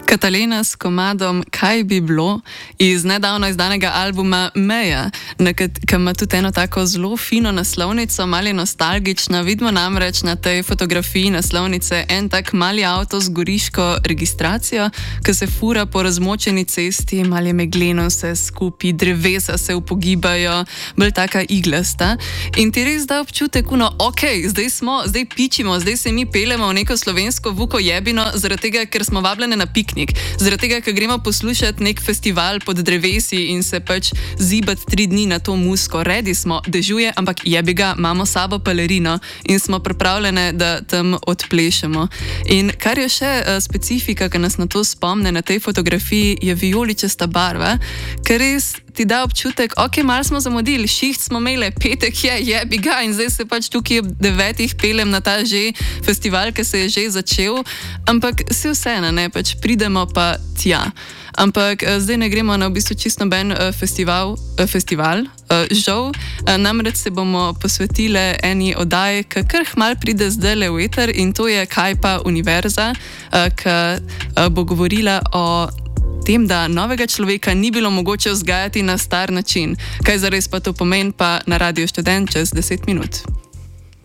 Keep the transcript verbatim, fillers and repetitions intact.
Katalena s komadom Kaj bi bilo iz nedavno izdanega albuma Meja, ki ima tudi eno tako zelo fino naslovnico, malo nostalgična. Vidimo namreč na tej fotografiji naslovnice en tak mali avto z goriško registracijo, ki se fura po razmočeni cesti, malo je megleno vse skupaj, drevesa se upogibajo, bolj taka iglasta. In ti res da občutek, no, ok, zdaj smo, zdaj pičimo, zdaj se mi pelemo v neko slovensko vukojebino, zaradi tega, ker smo vabljene na piknik. Zaradi tega, ker gremo poslušati nek festival pod drevesi in se pač zibati tri dni na to musko. Redi smo, dežuje, ampak jebi ga, imamo sabo pelerino in smo pripravljene, da tam odplešemo. In kar je še uh, specifika, ki nas na to spomne na tej fotografiji, je vijoličasta barva, ker res ti da občutek, ok, malo smo zamudili, šiht smo imeli, petek je, jebi ga, in zdaj se pač tukaj ob devetih pelem na ta že festival, ki se je že začel, ampak se vseeno, ne, pač pridemo pa tja. Ampak zdaj ne gremo na v bistvu čisto noben uh, festival, uh, festival uh, žal, uh, namreč se bomo posvetile eni oddaji, ki kar hmal pride zdajle v eter, in to je Kaj pa univerza, uh, ki uh, bo govorila o tem, da novega človeka ni bilo mogoče vzgajati na star način. Kaj zares pa to pomeni, pa na Radiu Študent čez deset minut.